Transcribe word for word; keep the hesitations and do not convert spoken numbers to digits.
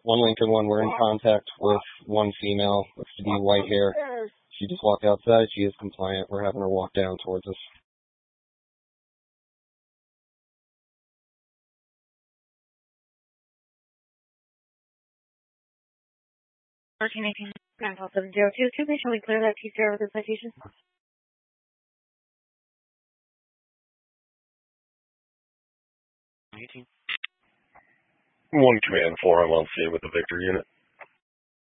one Lincoln one, we're in contact with one female, looks to be white hair. She just walked outside. She is compliant. We're having her walk down towards us. fourteen eighteen nine five seven zero two two. Shall we clear that T C R with the citation? eighteen. One command four, I'm on scene with the Victor unit.